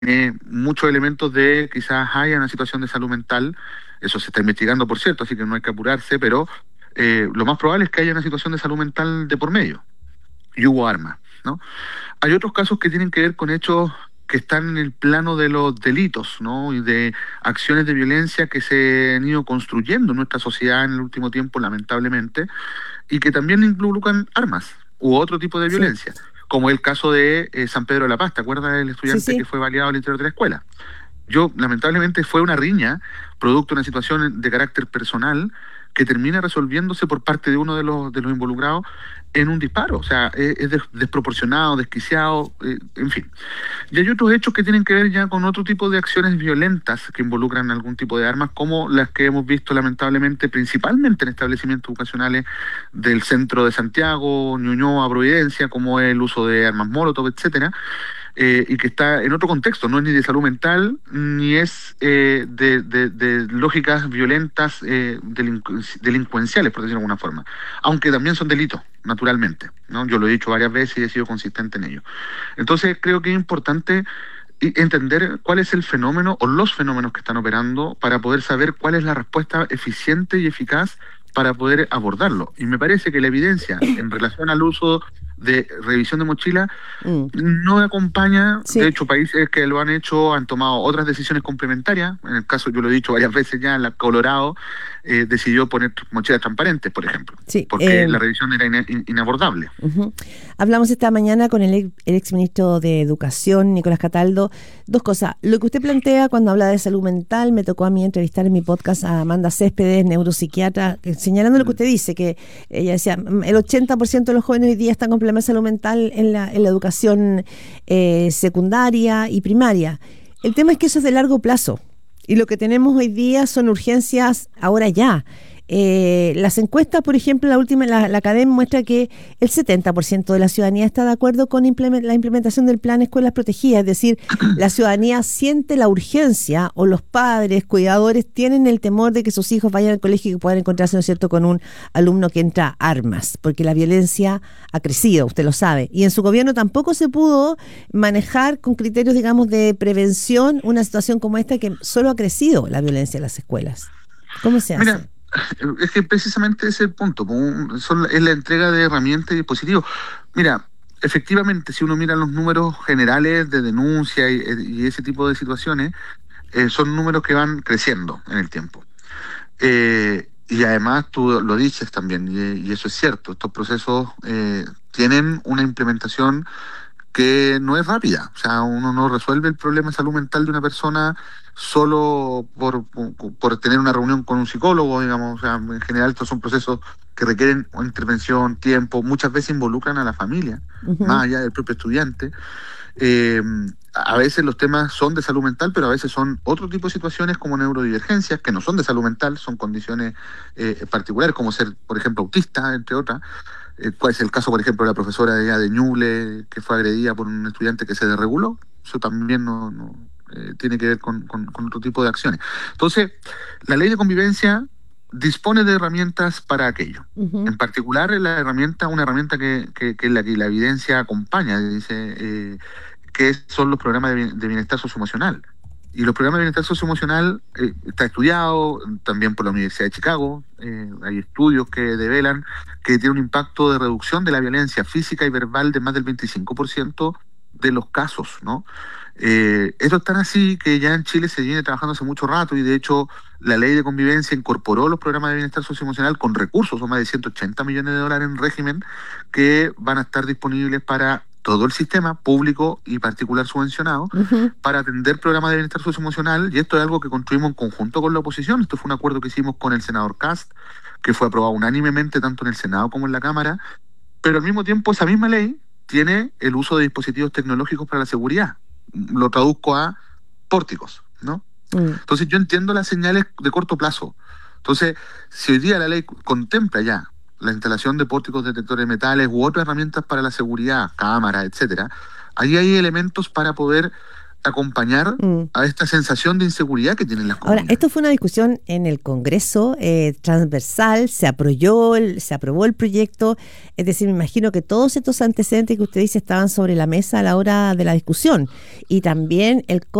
muchos elementos de quizás haya una situación de salud mental. Eso se está investigando, por cierto, así que no hay que apurarse, pero lo más probable es que haya una situación de salud mental de por medio y hubo armas, ¿no? Hay otros casos que tienen que ver con hechos que están en el plano de los delitos, ¿no? Y de acciones de violencia que se han ido construyendo en nuestra sociedad en el último tiempo, lamentablemente, y que también involucran armas u otro tipo de Sí, violencia, como el caso de San Pedro de la Paz. ¿Te acuerdas del sí, estudiante que sí. fue baleado al interior de la escuela? Lamentablemente, fue una riña, producto de una situación de carácter personal, que termina resolviéndose por parte de uno de los involucrados en un disparo. O sea, desproporcionado, desquiciado, en fin. Y hay otros hechos que tienen que ver ya con otro tipo de acciones violentas que involucran algún tipo de armas, como las que hemos visto lamentablemente, principalmente en establecimientos educacionales del centro de Santiago, Ñuñoa, Providencia, como el uso de armas Molotov, etcétera, y que está en otro contexto, no es ni de salud mental, ni es de lógicas violentas delincuenciales, por decirlo de alguna forma, aunque también son delitos, naturalmente, ¿no? Yo lo he dicho varias veces y he sido consistente en ello. Entonces creo que es importante entender cuál es el fenómeno o los fenómenos que están operando para poder saber cuál es la respuesta eficiente y eficaz para poder abordarlo. Y me parece que la evidencia en relación al uso de revisión de mochila Mm, no acompaña. De sí. hecho, países que lo han hecho han tomado otras decisiones complementarias. En el caso, yo lo he dicho varias veces ya, la Colorado decidió poner mochilas transparentes, por ejemplo, Sí, porque la revisión era inabordable. ujú. Hablamos esta mañana con el exministro de Educación, Nicolás Cataldo. Dos cosas. Lo que usted plantea cuando habla de salud mental, me tocó a mí entrevistar en mi podcast a Amanda Céspedes, neuropsiquiatra, señalando lo que Mm. usted dice, que ella decía, el 80% de los jóvenes hoy día están con problemas de salud mental en la educación secundaria y primaria. El tema es que eso es de largo plazo. Y lo que tenemos hoy día son urgencias ahora ya. Las encuestas, por ejemplo, la última, la CADEM muestra que el 70% de la ciudadanía está de acuerdo con la implementación del plan Escuelas Protegidas, es decir, la ciudadanía siente la urgencia o los padres, cuidadores, tienen el temor de que sus hijos vayan al colegio y que puedan encontrarse, ¿no es cierto?, con un alumno que entra a armas, porque la violencia ha crecido, usted lo sabe, y en su gobierno tampoco se pudo manejar con criterios, digamos, de prevención una situación como esta que solo ha crecido la violencia en las escuelas. ¿Cómo se Mira, hace? es que precisamente ese es el punto, es la entrega de herramientas y dispositivos. Mira, efectivamente, si uno mira los números generales de denuncia y ese tipo de situaciones, son números que van creciendo en el tiempo. Y además tú lo dices también, y eso es cierto, estos procesos tienen una implementación que no es rápida. O sea, uno no resuelve el problema de salud mental de una persona solo por tener una reunión con un psicólogo, digamos. O sea, en general estos son procesos que requieren intervención, tiempo, muchas veces involucran a la familia, Ujú. más allá del propio estudiante. Eh, a veces los temas son de salud mental, pero a veces son otro tipo de situaciones como neurodivergencias, que no son de salud mental, son condiciones particulares, como ser, por ejemplo, autista, entre otras. ¿Cuál es el caso, por ejemplo, de la profesora de, allá de Ñuble, que fue agredida por un estudiante que se desreguló? Eso también tiene que ver con otro tipo de acciones. Entonces, la ley de convivencia dispone de herramientas para aquello. Ujú. En particular, una herramienta que es la que la evidencia acompaña, dice, que son los programas de bienestar socioemocional. Y los programas de bienestar socioemocional está estudiado también por la Universidad de Chicago. Hay estudios que develan que tiene un impacto de reducción de la violencia física y verbal de más del 25% de los casos, ¿no? Esto es tan así que ya en Chile se viene trabajando hace mucho rato y de hecho la ley de convivencia incorporó los programas de bienestar socioemocional con recursos, son más de 180 millones de dólares en régimen que van a estar disponibles para todo el sistema público y particular subvencionado Ujú. para atender programas de bienestar socioemocional, y esto es algo que construimos en conjunto con la oposición. Esto fue un acuerdo que hicimos con el senador Cast, que fue aprobado unánimemente tanto en el Senado como en la Cámara, pero al mismo tiempo esa misma ley tiene el uso de dispositivos tecnológicos para la seguridad. Lo traduzco a pórticos, ¿no? Mm. Entonces yo entiendo las señales de corto plazo. Entonces, si hoy día la ley contempla ya la instalación de pórticos detectores de metales u otras herramientas para la seguridad, cámaras, etcétera, ahí hay elementos para poder acompañar a esta sensación de inseguridad que tienen las comunidades. Ahora, esto fue una discusión en el Congreso transversal, se aprobó el proyecto, es decir, me imagino que todos estos antecedentes que usted dice estaban sobre la mesa a la hora de la discusión, y también el